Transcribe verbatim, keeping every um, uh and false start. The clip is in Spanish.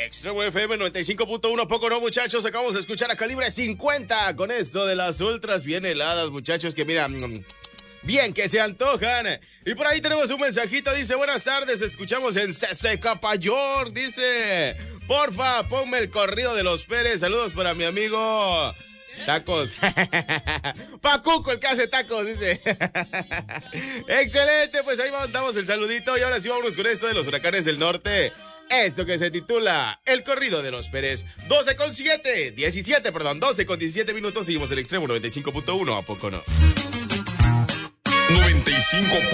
Extremo F M noventa y cinco punto uno, poco no, muchachos. Acabamos de escuchar a Calibre cincuenta con esto de las ultras bien heladas, muchachos, que miran, bien que se antojan. Y por ahí tenemos un mensajito, dice, buenas tardes, escuchamos en C C Capayor, dice, porfa, ponme el corrido de los Pérez, saludos para mi amigo Tacos. Pacuco, el que hace tacos, dice. Excelente, pues ahí mandamos el saludito y ahora sí vámonos con esto de los huracanes del norte. Esto que se titula El corrido de los Pérez. doce con siete, diecisiete, perdón, doce con diecisiete minutos. Seguimos el Extremo noventa y cinco punto uno, ¿a poco no? noventa y cinco